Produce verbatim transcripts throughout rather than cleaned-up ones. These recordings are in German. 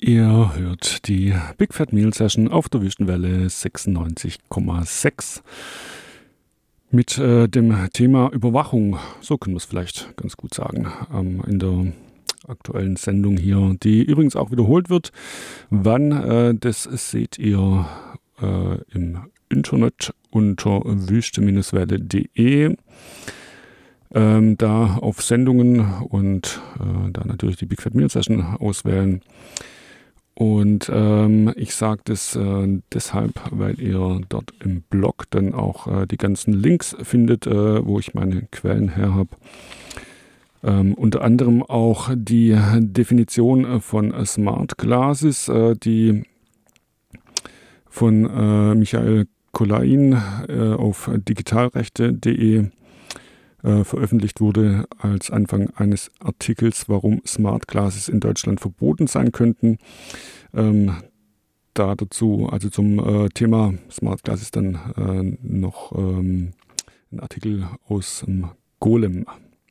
Ihr hört die Big Fat Meal Session auf der Wüstenwelle sechsundneunzig Komma sechs mit äh, dem Thema Überwachung. So können wir es vielleicht ganz gut sagen. Ähm, in der aktuellen Sendung hier, die übrigens auch wiederholt wird. Wann, äh, das seht ihr äh, im Internet unter wüste Welle punkt de. Ähm, da auf Sendungen und äh, da natürlich die Big Fat Meal Session auswählen. Und ähm, ich sage das äh, deshalb, weil ihr dort im Blog dann auch äh, die ganzen Links findet, äh, wo ich meine Quellen her habe. Ähm, unter anderem auch die Definition von Smart Glasses, äh, die von äh, Michael Kolain äh, auf digitalrechte punkt de äh, veröffentlicht wurde als Anfang eines Artikels, warum Smart Glasses in Deutschland verboten sein könnten. Ähm, da dazu, also zum äh, Thema Smart Glasses dann äh, noch ähm, ein Artikel aus dem Golem.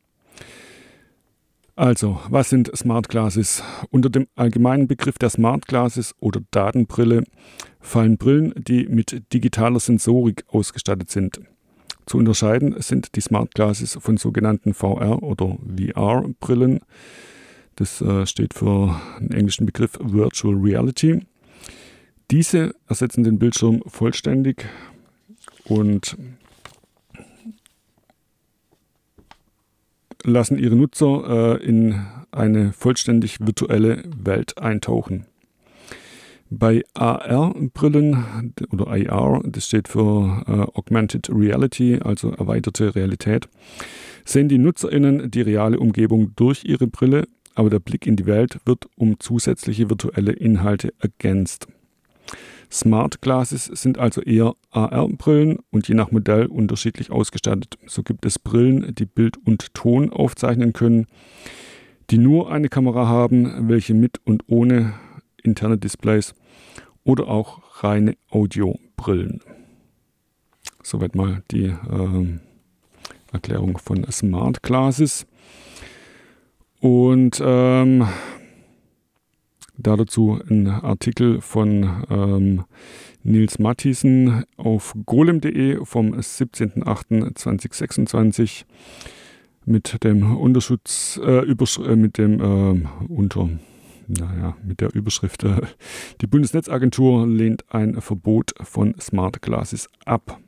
Also, was sind Smart Glasses? Unter dem allgemeinen Begriff der Smart Glasses oder Datenbrille fallen Brillen, die mit digitaler Sensorik ausgestattet sind. Zu unterscheiden sind die Smart Glasses von sogenannten V R- oder V R-Brillen. Das äh, steht für den englischen Begriff Virtual Reality. Diese ersetzen den Bildschirm vollständig und lassen ihre Nutzer äh, in eine vollständig virtuelle Welt eintauchen. Bei A R-Brillen oder A R, das steht für äh, Augmented Reality, also erweiterte Realität, sehen die NutzerInnen die reale Umgebung durch ihre Brille, aber der Blick in die Welt wird um zusätzliche virtuelle Inhalte ergänzt. Smart Glasses sind also eher A R-Brillen und je nach Modell unterschiedlich ausgestattet. So gibt es Brillen, die Bild und Ton aufzeichnen können, die nur eine Kamera haben, welche mit und ohne interne Displays oder auch reine Audiobrillen. Soweit mal die äh, Erklärung von Smart Glasses. Und ähm, da dazu ein Artikel von ähm, Nils Mathiesen auf golem punkt de vom siebzehnten achten zweitausendsechsundzwanzig mit dem Unterschutz, äh, Übersch- äh, mit dem äh, unter Naja, mit der Überschrift, äh, die Bundesnetzagentur lehnt ein Verbot von Smart Glasses ab.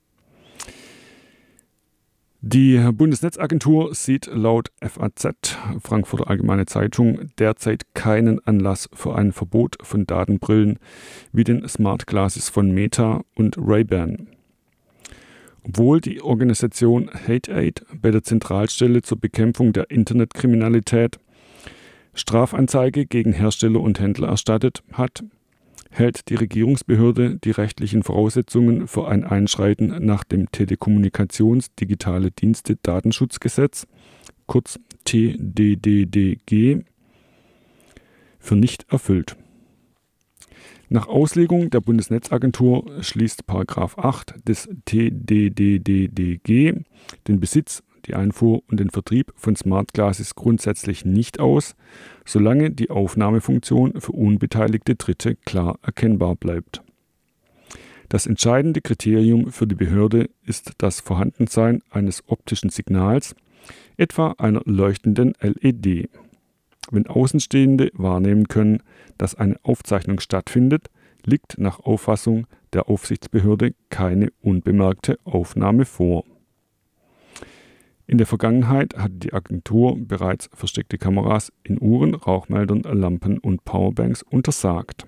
Die Bundesnetzagentur sieht laut F A Z, Frankfurter Allgemeine Zeitung, derzeit keinen Anlass für ein Verbot von Datenbrillen wie den Smart Glasses von Meta und Ray-Ban. Obwohl die Organisation HateAid bei der Zentralstelle zur Bekämpfung der Internetkriminalität Strafanzeige gegen Hersteller und Händler erstattet hat, hält die Regierungsbehörde die rechtlichen Voraussetzungen für ein Einschreiten nach dem Telekommunikations-Digitale Dienste-Datenschutzgesetz, kurz T D D D G, für nicht erfüllt. Nach Auslegung der Bundesnetzagentur schließt Paragraph acht des T D D D D G den Besitz, die Einfuhr und den Vertrieb von Smart Glasses grundsätzlich nicht aus, solange die Aufnahmefunktion für unbeteiligte Dritte klar erkennbar bleibt. Das entscheidende Kriterium für die Behörde ist das Vorhandensein eines optischen Signals, etwa einer leuchtenden L E D. Wenn Außenstehende wahrnehmen können, dass eine Aufzeichnung stattfindet, liegt nach Auffassung der Aufsichtsbehörde keine unbemerkte Aufnahme vor. In der Vergangenheit hatte die Agentur bereits versteckte Kameras in Uhren, Rauchmeldern, Lampen und Powerbanks untersagt.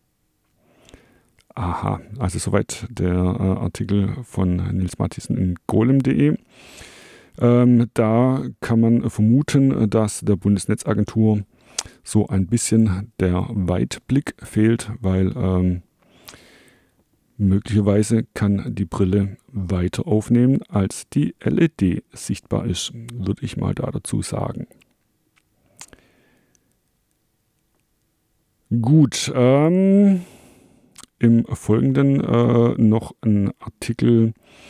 Aha, also soweit der äh, Artikel von Nils Mathiesen in golem punkt de. Ähm, da kann man vermuten, dass der Bundesnetzagentur so ein bisschen der Weitblick fehlt, weil ähm, möglicherweise kann die Brille weiter aufnehmen, als die L E D sichtbar ist, würde ich mal da dazu sagen. Gut, ähm, im Folgenden äh, noch ein Artikel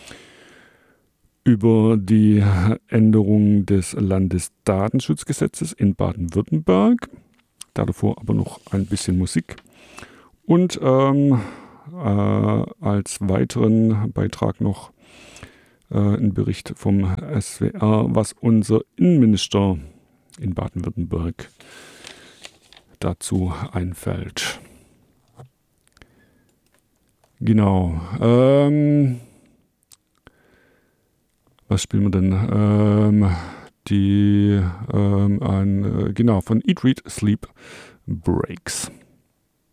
über die Änderung des Landesdatenschutzgesetzes in Baden-Württemberg. davor aber noch ein bisschen Musik. Und ähm, äh, als weiteren Beitrag noch äh, ein Bericht vom S W R, was unser Innenminister in Baden-Württemberg dazu einfällt. Genau. Ähm, was spielen wir denn? Ähm, die, ähm, ein, äh, genau, von Eat, Read, Sleep, Breaks.